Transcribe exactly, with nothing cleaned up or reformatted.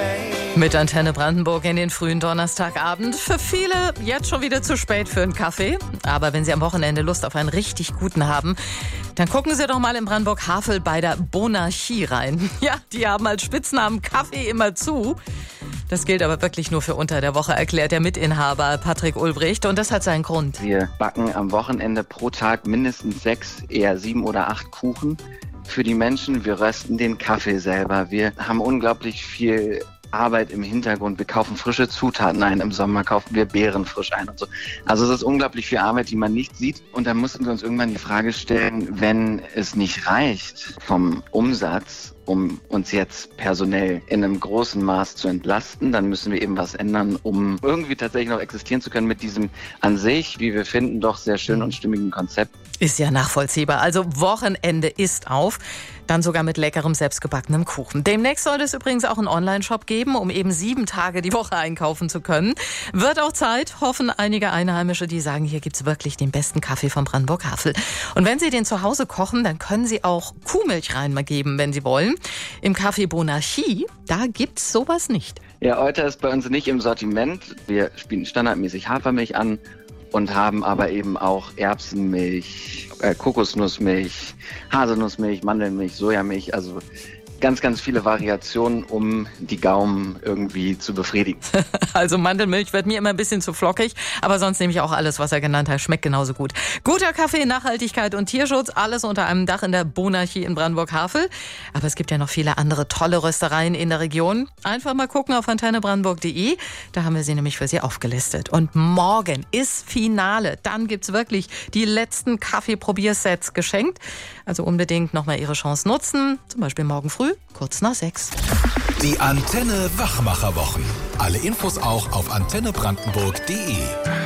Mit Antenne Brandenburg in den frühen Donnerstagabend. Für viele jetzt schon wieder zu spät für einen Kaffee. Aber wenn Sie am Wochenende Lust auf einen richtig guten haben, dann gucken Sie doch mal in Brandenburg-Havel bei der Bonarchie rein. Ja, die haben als Spitznamen Kaffee immer zu. Das gilt aber wirklich nur für unter der Woche, erklärt der Mitinhaber Patrick Ulbricht. Und das hat seinen Grund. Wir backen am Wochenende pro Tag mindestens sechs, eher sieben oder acht Kuchen für die Menschen. Wir rösten den Kaffee selber. Wir haben unglaublich viel Arbeit im Hintergrund. Wir kaufen frische Zutaten ein. Im Sommer kaufen wir Beeren frisch ein und so. Also es ist unglaublich viel Arbeit, die man nicht sieht. Und da mussten wir uns irgendwann die Frage stellen, wenn es nicht reicht vom Umsatz, um uns jetzt personell in einem großen Maß zu entlasten, dann müssen wir eben was ändern, um irgendwie tatsächlich noch existieren zu können mit diesem an sich, wie wir finden, doch sehr schönen und stimmigen Konzept. Ist ja nachvollziehbar. Also Wochenende ist auf. Dann sogar mit leckerem, selbstgebackenem Kuchen. Demnächst soll es übrigens auch einen Online-Shop geben, um eben sieben Tage die Woche einkaufen zu können. Wird auch Zeit, hoffen einige Einheimische, die sagen, hier gibt's wirklich den besten Kaffee von Brandenburg-Havel. Und wenn Sie den zu Hause kochen, dann können Sie auch Kuhmilch reingeben, wenn Sie wollen. Im Café Bonarchie, da gibt's sowas nicht. Ja, Euter ist bei uns nicht im Sortiment. Wir spielen standardmäßig Hafermilch an und haben aber eben auch Erbsenmilch, äh, Kokosnussmilch, Haselnussmilch, Mandelmilch, Sojamilch, also ganz, ganz viele Variationen, um die Gaumen irgendwie zu befriedigen. Also Mandelmilch wird mir immer ein bisschen zu flockig, aber sonst nehme ich auch alles, was er genannt hat, schmeckt genauso gut. Guter Kaffee, Nachhaltigkeit und Tierschutz, alles unter einem Dach in der Bonarchie in Brandenburg-Havel. Aber es gibt ja noch viele andere tolle Röstereien in der Region. Einfach mal gucken auf antenne brandenburg punkt de, da haben wir sie nämlich für Sie aufgelistet. Und morgen ist Finale, dann gibt's wirklich die letzten Kaffee-Probiersets geschenkt. Also unbedingt nochmal Ihre Chance nutzen, zum Beispiel morgen früh, kurz nach sechs. Die Antenne Wachmacherwochen. Alle Infos auch auf antenne brandenburg punkt de.